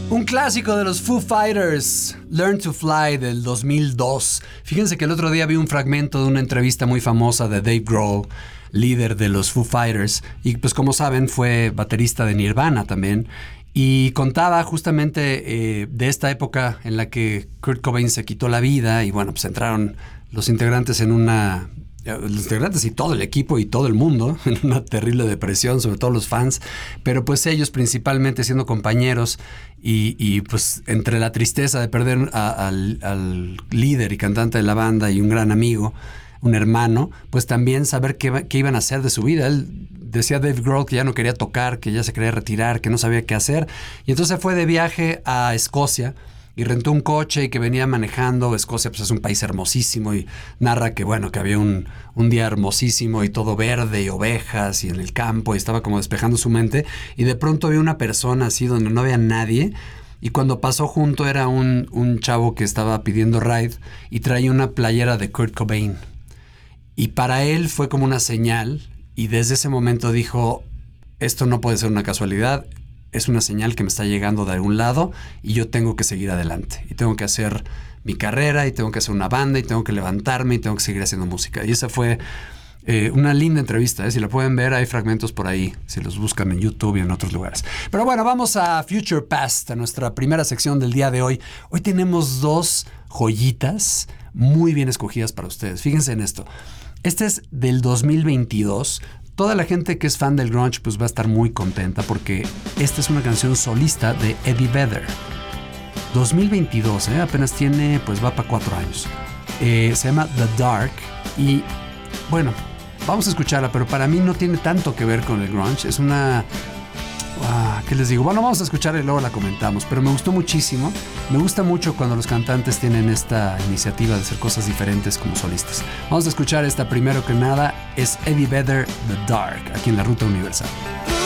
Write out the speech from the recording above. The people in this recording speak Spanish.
Un clásico de los Foo Fighters, Learn to Fly del 2002. Fíjense que el otro día vi un fragmento de una entrevista muy famosa de Dave Grohl, líder de los Foo Fighters, y pues como saben fue baterista de Nirvana también, y contaba justamente de esta época en la que Kurt Cobain se quitó la vida y bueno, pues entraron los integrantes los integrantes y todo el equipo y todo el mundo en una terrible depresión, sobre todo los fans, pero pues ellos principalmente siendo compañeros y pues entre la tristeza de perder al líder y cantante de la banda y un gran amigo, un hermano, pues también saber qué iban a hacer de su vida. Él decía Dave Grohl que ya no quería tocar, que ya se quería retirar, que no sabía qué hacer, y entonces fue de viaje a Escocia y rentó un coche y que venía manejando. Escocia pues es un país hermosísimo y narra que bueno, que había un día hermosísimo y todo verde y ovejas y en el campo y estaba como despejando su mente y de pronto vio una persona así donde no había nadie y cuando pasó junto era un chavo que estaba pidiendo ride y traía una playera de Kurt Cobain y para él fue como una señal y desde ese momento dijo, esto no puede ser una casualidad, es una señal que me está llegando de algún lado y yo tengo que seguir adelante y tengo que hacer mi carrera y tengo que hacer una banda y tengo que levantarme y tengo que seguir haciendo música. Y esa fue una linda entrevista, si la pueden ver, hay fragmentos por ahí, si los buscan en YouTube y en otros lugares. Pero bueno, vamos a Future Past, a nuestra primera sección del día de hoy. Hoy tenemos dos joyitas muy bien escogidas para ustedes. Fíjense en esto. Este es del 2022. Toda la gente que es fan del grunge pues va a estar muy contenta porque esta es una canción solista de Eddie Vedder. 2022, apenas tiene, pues va para 4 años. Se llama The Dark y bueno, vamos a escucharla, pero para mí no tiene tanto que ver con el grunge. Es una... ¿qué les digo? Bueno, vamos a escucharla y luego la comentamos, pero me gustó muchísimo. Me gusta mucho cuando los cantantes tienen esta iniciativa de hacer cosas diferentes como solistas. Vamos a escuchar esta primero que nada, es Eddie Vedder, The Dark, aquí en la Ruta Universal.